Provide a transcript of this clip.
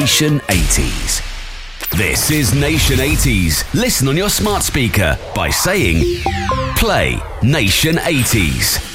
Nation 80s. This is Nation 80s. Listen on your smart speaker by saying, play Nation 80s.